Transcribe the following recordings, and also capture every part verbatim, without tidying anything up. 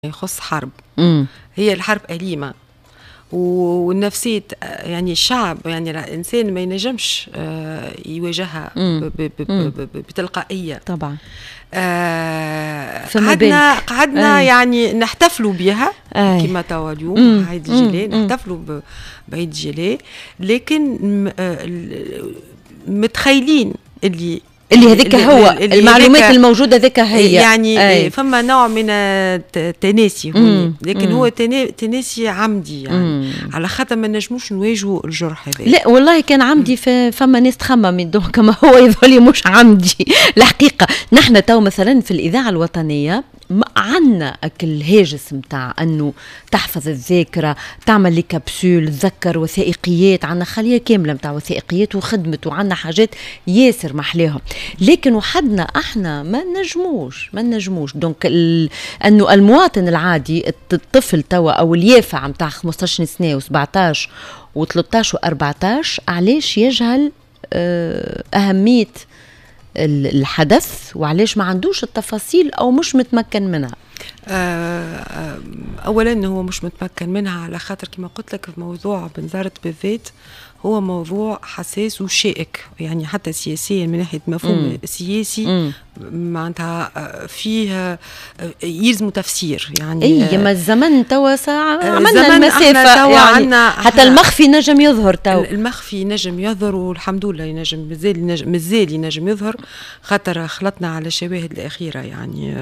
يخص حرب. مم. هي الحرب أليمة والنفسية، يعني الشعب، يعني الإنسان ما ينجمش يواجهها بتلقائية طبعا. آه قعدنا قعدنا أي. يعني نحتفلوا بها كما توا اليوم عيد الجيلي، نحتفلوا بعيد الجيلي، لكن متخيلين اللي اللي هذيك هو المعلومات الموجودة ذيك هي، يعني أي. فما نوع من التناسي هوني، لكن مم. هو تناسي عمدي، يعني مم. على خاطر ما نجموش نواجهوا الجرح هذا. لا والله كان عمدي، فما ناس تخمم دونك كما هو يظهر مش عمدي. الحقيقة نحن تو مثلا في الإذاعة الوطنية عنا أكل هاجس متاع أنه تحفظ الذاكرة، تعمل لي كبسول، تذكر وثائقيات، عنا خلية كاملة متاع وثائقيات وخدمت، وعنا حاجات ياسر محليهم، لكن وحدنا احنا ما نجموش ما نجموش دونك ال... أنه المواطن العادي، الطفل توا أو اليافع متاع خمسطاش سنة وسبعطاش وثلاثطاش وأربعطاش علاش يجهل أهمية الحدث وعلاش ما عندوش التفاصيل أو مش متمكن منها. أولا هو مش متمكن منها على خاطر كما قلت لك في موضوع بنزرت بالذات هو موضوع حساس وشائك، يعني حتى سياسيا من ناحية مفهوم سياسي معناتها فيه يلزم تفسير، يعني اي ما الزمن توا ساعة عملنا المسافة، يعني حتى المخفي نجم يظهر توا، المخفي نجم يظهر والحمد لله ينجم مازال نجم مازال ينجم يظهر خاطر خلطنا على الشواهد الأخيرة، يعني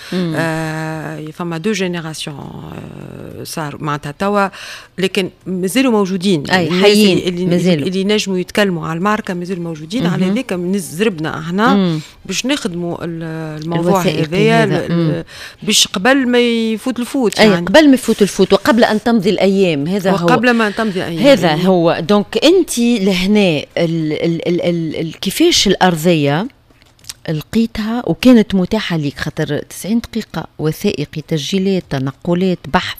آه فما دو جينيراسيون آه صار معناتها توا، لكن مازالوا موجودين، أي حيين اللي مازالوا اللي نجموا يتكلموا على المعركة مازالوا موجودين. مم. على ذلك زربنا احنا مم. باش نخدموا الموضوع هذايا باش قبل ما يفوت الفوت، يعني قبل ما يفوت الفوت وقبل ان تمضي الايام، هذا هو وقبل ما تمضي الايام، هذا هو. دونك انت لهنا ال ال ال ال ال كيفاش الارضيه لقيتها وكانت متاحه لك، خاطر تسعين دقيقه وثائقي، تسجيلات، تنقلات، بحث،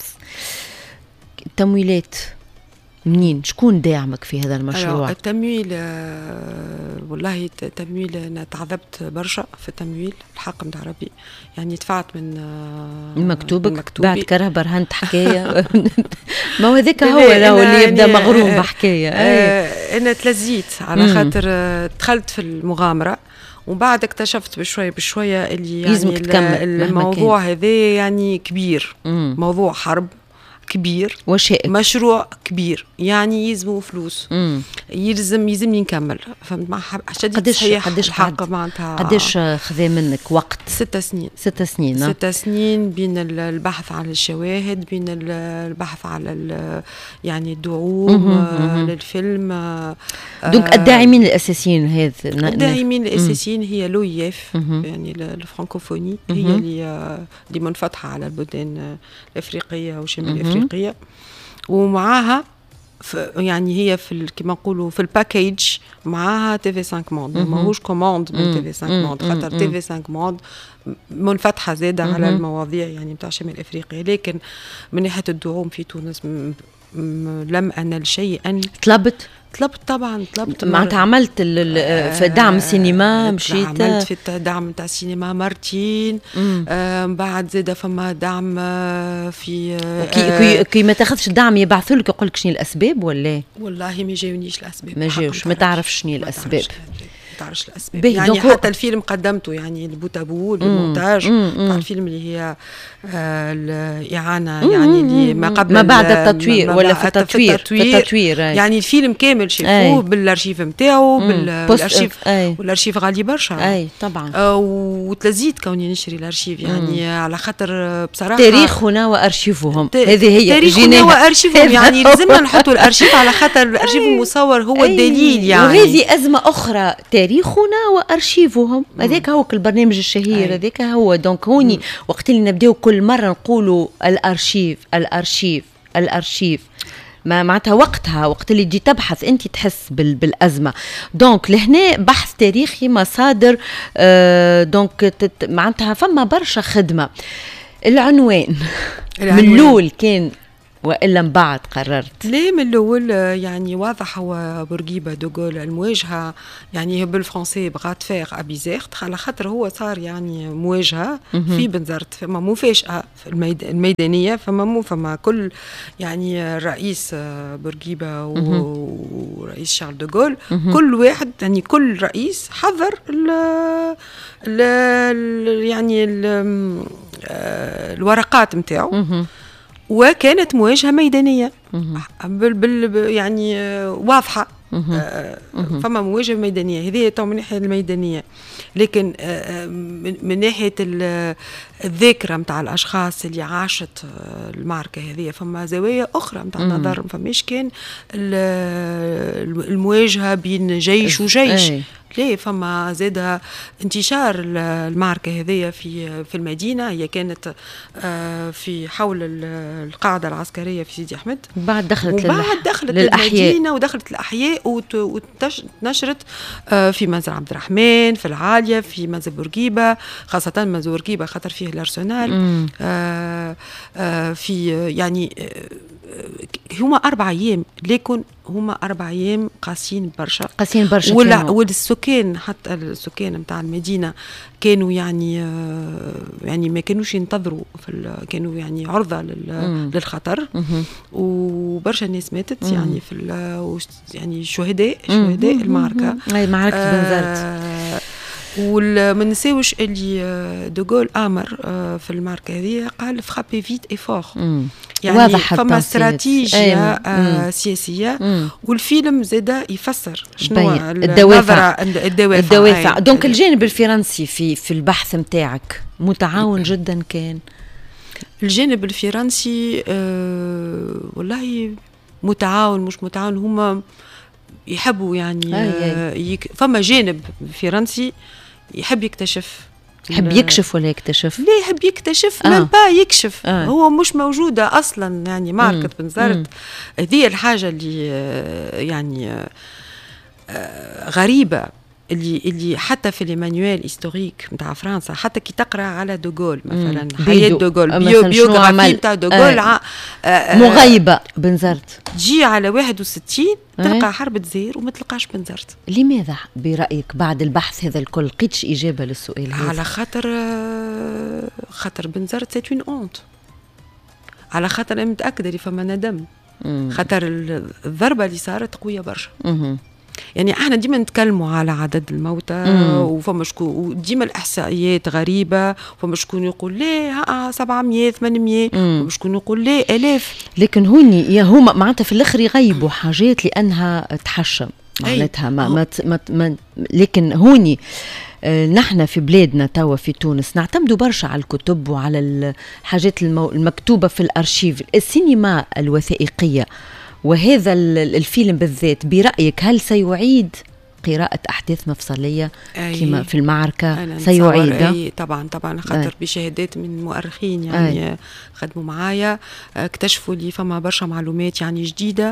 تمويلات، منين؟ شكون داعمك في هذا المشروع؟ التمويل آه والله التمويل انا تعذبت برشا في التمويل، الحق نتاع ربي، يعني دفعت من آه مكتوبك بعد كره برهنت حكايه. ما هو هذاك هو لو اللي يبدا يعني مغروم بحكايه. آه انا تلزيت على خاطر آه دخلت في المغامره، وبعد اكتشفت بشويه بشويه اللي يعني الموضوع هذا يعني كبير، مم. موضوع حرب كبير وشائك، مشروع كبير، يعني يلزموا فلوس، مم. يلزم يلزمني نكمل، فهمت؟ مع شديد صحيح الحق معناتها. قداش خذا منك وقت؟ ست سنين ست سنين ست سنين بين البحث على الشواهد، بين البحث على يعني الدعوم للفيلم. دونك الداعمين الاساسيين هذا الداعمين الاساسيين هي لويف، يعني الفرنكوفوني، هي اللي اللي منفتحه على البلدان الافريقيه وشمال افريقيا، افريقيا ومعاها يعني هي في كما نقولوا في الباكيج معاها تي في خمسة موند، ماهوش كوموند من تي في خمسة موند، خاطر تي في خمسة موند منفتحه زاده على المواضيع يعني نتاع شمال افريقيا، لكن من ناحيه الدعوم في تونس لم انل شيئا. طلبت طلبت طبعا طلبت معناتها عملت في دعم السينما، مشيت عملت في الدعم تاع السينما مرتين، آه بعد زاده فما دعم في كي, كي ما تاخذش الدعم يبعثوا لك يقول لك شنو الاسباب ولا؟ والله ما جاونيش الاسباب، ما جاوش، ما تعرفش شنو الاسباب، تعرفش الاسباب يعني حتى الفيلم قدمته يعني البوتابو المونتاج تاع الفيلم اللي هي آه الاعانه، يعني اللي ما قبل ما بعد التطوير ولا في التطوير, في التطوير يعني الفيلم كامل شافوه بالارشيف نتاعو، بالارشيف، والارشيف غالي برشا. اي طبعا. آه وتلزيت كوني نشري الارشيف، يعني مم. على خاطر بصراحه تاريخنا وارشيفهم، هذه هي تاريخنا وارشيفهم، يعني لازمنا نحطوا الارشيف على خاطر الارشيف المصور هو الدليل، يعني وهذه ازمه اخرى، تاريخنا وارشيفهم، هذاك هو البرنامج الشهير هذاك هو. دونك هوني وقت اللي نبداو كل مره نقولوا الارشيف الارشيف الارشيف، ما معناتها وقتها وقت اللي تجي تبحث انت تحس بالازمه. دونك لهنا بحث تاريخي، مصادر، آه دونك معناتها فما برشا خدمه. العنوان من الاول كان وإلا من بعد قررت؟ ليه من الأول يعني واضح. هو بورقيبة دوغول المواجهة يعني بالفرنسي بغات فيغ أبيزيغت على خاطر هو صار يعني مواجهة في بنزرت، فما مفاجأة في الميد... الميدانية، فما مو فما كل يعني رئيس بورقيبة ورئيس شارل دوغول كل واحد يعني كل رئيس حضر ال ال يعني ال الورقات متاعو، وكانت مواجهة ميدانية بال بال يعني واضحة. فما مواجهة ميدانية هذه تو من ناحية الميدانية، لكن من ناحية الذاكرة متاع الأشخاص اللي عاشت المعركة هذه فما زوايا أخرى متاع نظر. فماش كان المواجهة بين جيش وجيش، ليه فما زادها انتشار المعركة هذه في في المدينة. هي كانت في حول القاعدة العسكرية في سيدي أحمد، بعد دخلت وبعد دخلت للمدينة ودخلت الأحياء ونشرت في منزل عبد الرحمن في العالية، في منزل بورقيبة، خاصة منزل بورقيبة خاطر فيه الأرسنال. في يعني هما أربع أيام، لكن هما أربع أيام قاسين برشا قاسين برشا ولا والسكان حتى السكان متاع المدينة كانوا يعني يعني ما كانوش ينتظروا في كانوا يعني عرضة للخطر، وبرشا ناس ماتت يعني في يعني شهداء شهداء المعركة أي معركة بنزرت. آه وما نساوش اللي دوغول امر في الماركه هذه قال فرابي فيت اي فور، يعني فما استراتيجيه آه سياسيه. مم. والفيلم زاده يفسر شنو الدوافع الدوافع, الدوافع. دونك الجانب الفرنسي في في البحث نتاعك متعاون جدا كان. الجانب الفرنسي آه والله متعاون مش متعاون، هما يحبوا يعني آه يك... فما جانب فرنسي يحب يكتشف، يحب يكشف ولا يكتشف؟ لا يحب يكتشف آه. من با يكشف آه. هو مش موجودة أصلا يعني معركة بنزرت. هذه الحاجة اللي يعني غريبة اللي اللي حتى في المانيوال هيستوريك نتاع فرنسا، حتى كي تقرا على دوغول مثلا حياة دوغول بيو بيوغرافي نتاع دوغول آه. آه مغيبة بنزرت، تجي على واحد وستين تلقى حرب دزير وما تلقاش بنزرت. لماذا برأيك بعد البحث هذا الكل لقيتش إجابة للسؤال هذا؟ على خاطر خاطر بنزرت سيت اون اونت، على خاطر أنا متأكدة اللي فما ندم، خاطر الضربة اللي صارت قوية برشا. يعني احنا ديما نتكلموا على عدد الموتى وفما شكون وديما الاحصائيات غريبه، وفما شكون يقول لا ها سبعمية ثمانمية، وفما شكون يقول لا آلاف. لكن هوني يا هما معناتها في الاخر يغيبوا حاجات لانها تحشم معناتها ما, ما, ما, ما لكن هوني آه نحن في بلادنا توا في تونس نعتمدوا برشا على الكتب وعلى الحاجات المو المكتوبه في الارشيف. السينما الوثائقيه وهذا الفيلم بالذات برأيك هل سيعيد قراءة أحداث مفصلية كما في المعركة؟ سيعيد أي طبعا طبعا خاطر بشهادات من مؤرخين يعني أي. خدموا معايا اكتشفوا لي فما برشا معلومات يعني جديدة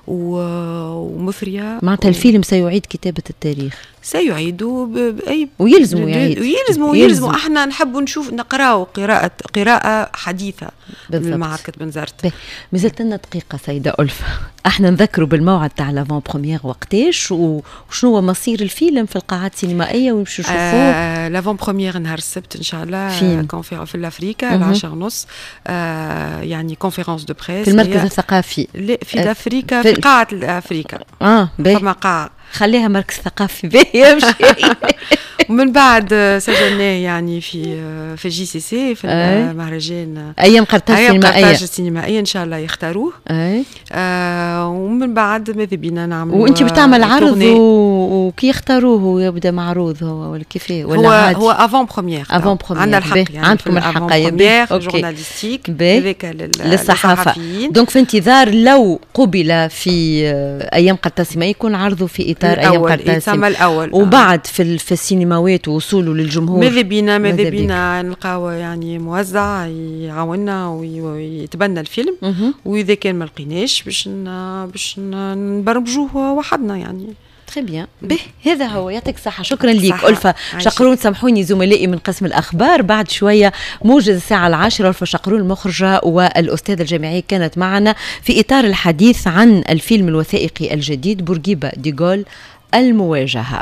ومثرية. معناتها الفيلم سيعيد كتابة التاريخ، سيعيدوا بأي ويلزموا يعيد ويلزموا ويلزموا احنا نحبوا نشوف نقراو قراءة قراءة حديثة لمعركة بنزرت. مازلت لنا دقيقة سيدة ألفة، احنا نذكروا بالموعد تاع لافون بروميير وقتاش وشنو هو مصير الفيلم في القاعات السينمائية ونمشوا نشوفوه؟ آه لافون بروميير نهار السبت ان شاء الله كونفيرون في الافريكا العشرة ونص آه يعني كونفيرونس دو بريس في المركز الثقافي في الافريكا في, في قاعة الافريكا. اه فما قاعة خليها مركز ثقافي باهي يمشي. ومن بعد سجلناه يعني في في جي سي سي في المهرجان ايام قرطاج السينمائيه قرطاج السينمائيه ان شاء الله يختاروه. اي آه ومن بعد ماذا بينا نعمل وانت بتعمل عرض وكي يختاروه يبدا معروض هو ولا كيف ولا هو عادي؟ هو افون بروميير افون بروميير عندنا الحق يعني عندكم الحق يا جورناليستيك هذاك للصحافه. دونك في انتظار لو قبل في ايام قرطاج السينمائيه يكون عرضه في اطار ايام قرطاج السينمائيه وبعد في في السينماوات ووصوله للجمهور. ماذا بينا ماذا بينا نلقاو يعني موزع يعاوننا ويتبنى الفيلم، واذا كان ما لقيناش باش باش نبرمجوه وحدنا يعني. تري بيان. به هذا هو، يعطيك الصحة. شكرا ليك ألفة شقرون. سامحوني زملائي من قسم الأخبار، بعد شوية موجز الساعة العاشرة. ألفة شقرون المخرجة والأستاذة الجامعية كانت معنا في إطار الحديث عن الفيلم الوثائقي الجديد بورقيبة ديغول المواجهة.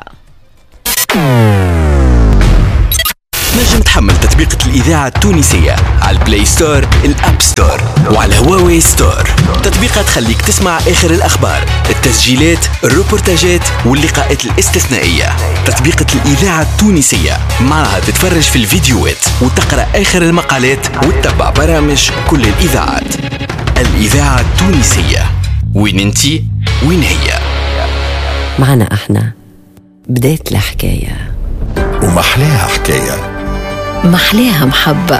نجم تحمل تطبيقة الإذاعة التونسية على البلاي ستور، الأب ستور، وعلى هواوي ستور. تطبيقات تخليك تسمع آخر الأخبار، التسجيلات، الروبورتاجات واللقاءات الاستثنائية. تطبيقة الإذاعة التونسية معها تتفرج في الفيديوهات وتقرأ آخر المقالات وتتبع برامج كل الإذاعات. الإذاعة التونسية، وين انتي وين هي. معنا احنا بداية الحكاية ومحلاها حكاية، محلاها محبة،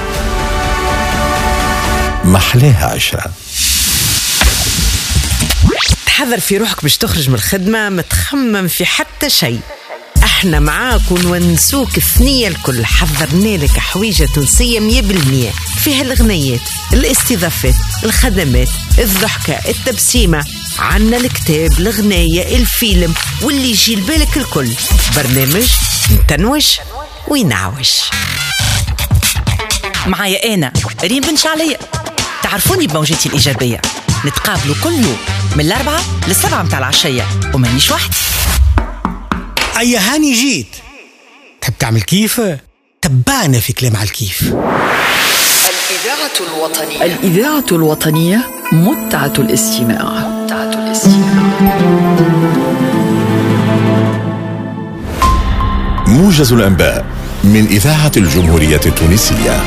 محلاها عشرة. تحذر في روحك باش تخرج من الخدمة، متخمم في حتى شيء. احنا معاك ونونسوك الثنية الكل. حضرنا لك حويجة تونسية مية بالمية، فيها الغنيات، الاستضافات، الخدمات، الضحكة، التبسيمة. عنا الكتاب، الغناية، الفيلم، واللي يجي لبالك الكل. برنامج نتنوش وينعوش. معايا أنا ريم بن شعلية، تعرفوني بموجتي الإيجابية. نتقابلوا كل يوم من الأربعة للسبعة متاع العشية، ومانيش وحدي. أي هاني جيت تحب تعمل كيف؟ تبعنا في كلام على الكيف. الإذاعة الوطنية، الإذاعة الوطنية، متعة الاستماع، متعة الاستماع. موجز الأنباء من إذاعة الجمهورية التونسية.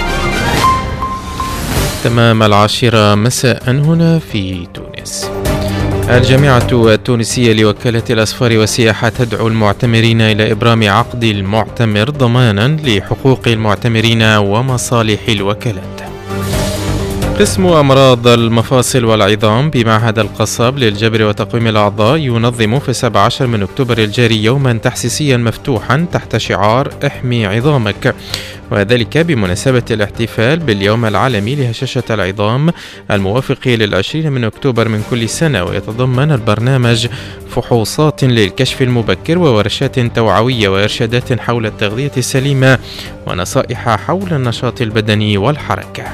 تمام العاشرة مساء هنا في تونس. الجامعة التونسية لوكالة الأسفار والسياحة تدعو المعتمرين إلى إبرام عقد المعتمر ضمانا لحقوق المعتمرين ومصالح الوكالات. قسم أمراض المفاصل والعظام بمعهد القصاب للجبر وتقويم الأعضاء ينظم في السابع عشر من أكتوبر الجاري يوما تحسيسيا مفتوحا تحت شعار احمي عظامك، وذلك بمناسبة الاحتفال باليوم العالمي لهشاشة العظام الموافق للعشرين من أكتوبر من كل سنة. ويتضمن البرنامج فحوصات للكشف المبكر وورشات توعوية وإرشادات حول التغذية السليمة ونصائح حول النشاط البدني والحركة.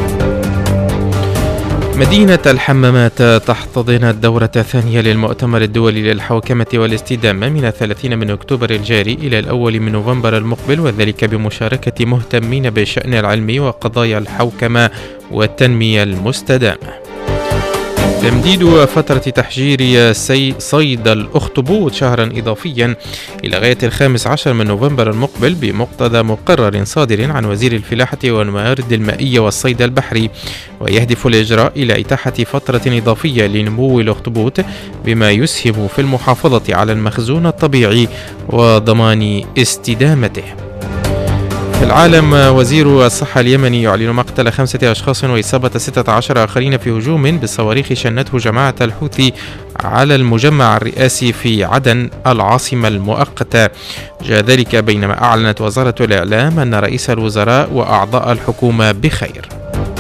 مدينة الحمامات تحتضن الدورة الثانية للمؤتمر الدولي للحوكمة والاستدامة من الثلاثين من أكتوبر الجاري إلى الأول من نوفمبر المقبل، وذلك بمشاركة مهتمين بالشأن العلمي وقضايا الحوكمة والتنمية المستدامة. تمديد فترة تحجير صيد الأخطبوط شهرا إضافيا إلى غاية الخامس عشر من نوفمبر المقبل بمقتضى مقرر صادر عن وزير الفلاحة والموارد المائية والصيد البحري، ويهدف الإجراء إلى إتاحة فترة إضافية لنمو الأخطبوط بما يسهم في المحافظة على المخزون الطبيعي وضمان استدامته. في العالم، وزير الصحة اليمني يعلن مقتل خمسة أشخاص وإصابة ستة عشر آخرين في هجوم بالصواريخ شنته جماعة الحوثي على المجمع الرئاسي في عدن العاصمة المؤقتة. جاء ذلك بينما أعلنت وزارة الإعلام أن رئيس الوزراء وأعضاء الحكومة بخير.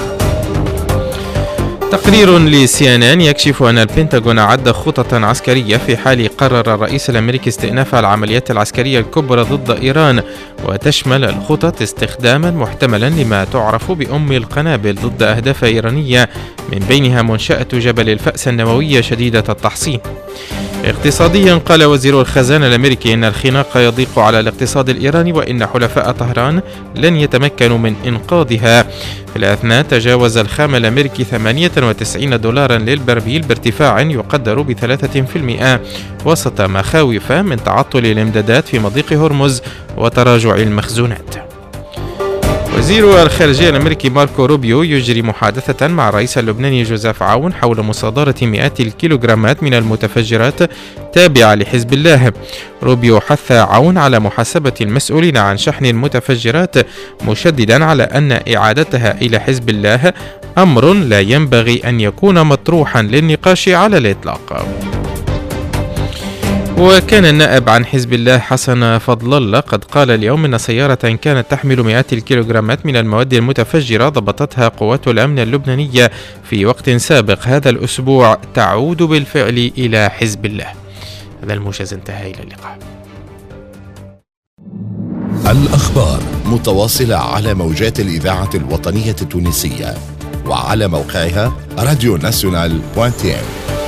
تقرير لسي إن إن يكشف أن البنتاغون أعد خططا عسكرية في حال قرر الرئيس الأمريكي استئناف العمليات العسكرية الكبرى ضد إيران، وتشمل الخطط استخداما محتملا لما تعرف بأم القنابل ضد أهداف إيرانية، من بينها منشأة جبل الفأس النووية شديدة التحصين. اقتصاديا، قال وزير الخزانة الأمريكي إن الخناق يضيق على الاقتصاد الإيراني وإن حلفاء طهران لن يتمكنوا من إنقاذها. في الأثناء، تجاوز الخام الأمريكي ثمانية وتسعين دولارا للبرميل بارتفاع يقدر بثلاثة في المئة وسط مخاوف من تعطل الإمدادات في مضيق هرمز وتراجع المخزونات. وزير الخارجية الأمريكي ماركو روبيو يجري محادثة مع الرئيس اللبناني جوزيف عون حول مصادرة مئات الكيلوغرامات من المتفجرات تابعة لحزب الله. روبيو حث عون على محاسبة المسؤولين عن شحن المتفجرات، مشددا على أن إعادتها إلى حزب الله أمر لا ينبغي أن يكون مطروحا للنقاش على الإطلاق. وكان النائب عن حزب الله حسن فضل الله قد قال اليوم إن سيارة كانت تحمل مئات الكيلوغرامات من المواد المتفجرة ضبطتها قوات الأمن اللبنانية في وقت سابق هذا الأسبوع تعود بالفعل إلى حزب الله. هذا الموجز انتهى، إلى اللقاء. الأخبار متواصلة على موجات الإذاعة الوطنية التونسية وعلى موقعها راديو ناسيونال دوت تي.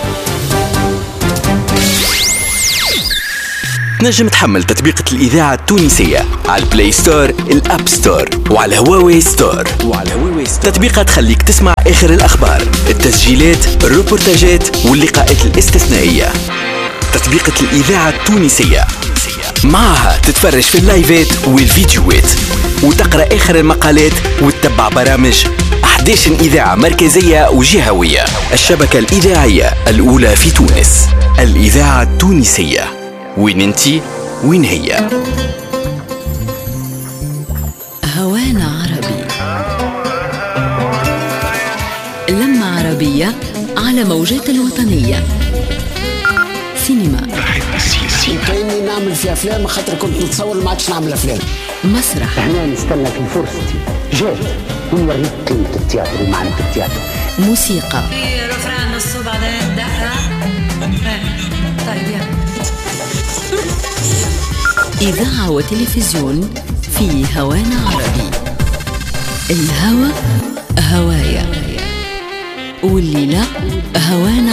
تنجم تحمل تطبيقة الإذاعة التونسية على البلاي ستور، الأب ستور، وعلى هواوي ستور. وعلى هواوي ستور تطبيقات تخليك تسمع آخر الأخبار، التسجيلات، الروبورتاجات واللقاءات الاستثنائية. تطبيقة الإذاعة التونسية معها تتفرج في اللايفات والفيديوهات وتقرأ آخر المقالات وتتبع برامج أحد عشر إذاعة مركزية وجهوية. الشبكة الإذاعية الأولى في تونس، الإذاعة التونسية. وين انتي وين هي؟ هوانا عربي، لمة عربية على موجات الوطنية. سينما، كأني نعمل في أفلام خاطر كنت نتصور ما عادش نعمل أفلام. مسرح، احنا نستنى في فرصتي جات ونوريك قيمة التياتر ومعنى التياتر. موسيقى، رفران الصوت بعدين دقة. طيب يلا. إذاعة وتلفزيون في هوانا عربي. الهوى هوايا، والليلة هوانا